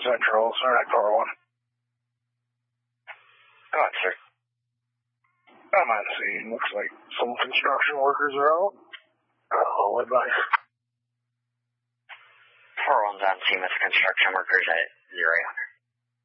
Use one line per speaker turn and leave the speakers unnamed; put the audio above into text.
Central, sorry, car one.
Go ahead, sir.
I'm on scene. Looks like some construction workers are out. What advice?
401's on scene with construction workers at 0800.